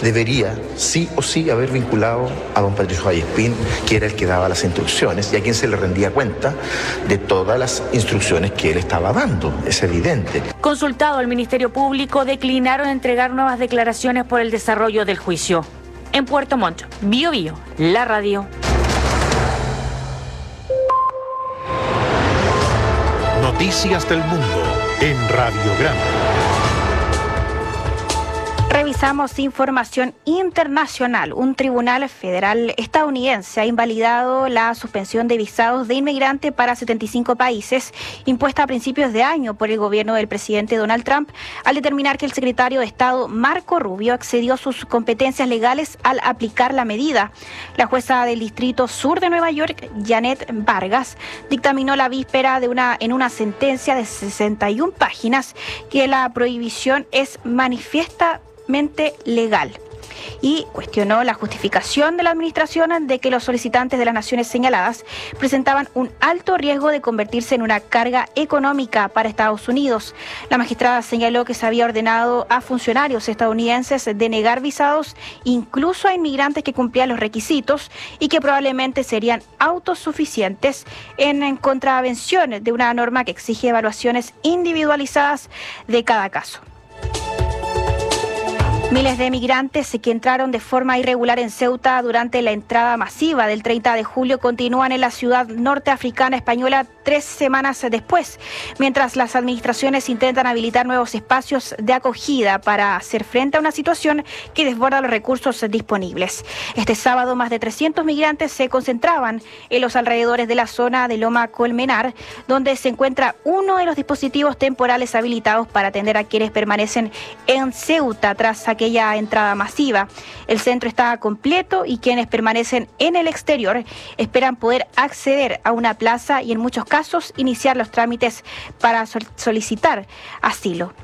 debería sí o sí haber vinculado a don Patricio Vallespín, que era el que daba las instrucciones y a quien se le rendía cuenta de todas las instrucciones que él estaba dando, es evidente. Consultado al Ministerio Público, declinaron entregar nuevas declaraciones por el desarrollo del juicio. En Puerto Montt, Bío Bío, la radio. Noticias del mundo en Radiograma. Revisamos información internacional. Un tribunal federal estadounidense ha invalidado la suspensión de visados de inmigrante para 75 países impuesta a principios de año por el gobierno del presidente Donald Trump al determinar que el secretario de Estado Marco Rubio excedió sus competencias legales al aplicar la medida. La jueza del Distrito Sur de Nueva York, Janet Vargas, dictaminó la víspera en una sentencia de 61 páginas que la prohibición es manifiestamente legal y cuestionó la justificación de la administración de que los solicitantes de las naciones señaladas presentaban un alto riesgo de convertirse en una carga económica para Estados Unidos. La magistrada señaló que se había ordenado a funcionarios estadounidenses denegar visados incluso a inmigrantes que cumplían los requisitos y que probablemente serían autosuficientes en contravención de una norma que exige evaluaciones individualizadas de cada caso. Miles de migrantes que entraron de forma irregular en Ceuta durante la entrada masiva del 30 de julio continúan en la ciudad norteafricana española 3 semanas después, mientras las administraciones intentan habilitar nuevos espacios de acogida para hacer frente a una situación que desborda los recursos disponibles. Este sábado, más de 300 migrantes se concentraban en los alrededores de la zona de Loma Colmenar, donde se encuentra uno de los dispositivos temporales habilitados para atender a quienes permanecen en Ceuta tras aquella entrada masiva. El centro está completo y quienes permanecen en el exterior esperan poder acceder a una plaza y en muchos casos iniciar los trámites para solicitar asilo.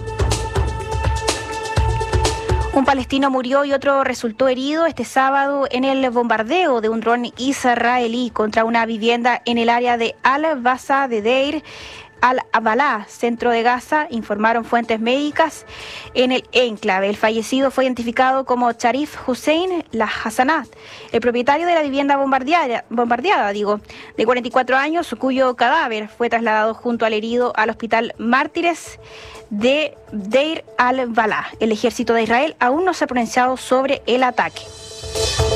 Un palestino murió y otro resultó herido este sábado en el bombardeo de un dron israelí contra una vivienda en el área de Al-Basa de Deir Al-Abalá, centro de Gaza, informaron fuentes médicas en el enclave. El fallecido fue identificado como Sharif Hussein Hassanat, el propietario de la vivienda bombardeada, de 44 años, cuyo cadáver fue trasladado junto al herido al hospital Mártires de Deir al-Balá. El ejército de Israel aún no se ha pronunciado sobre el ataque.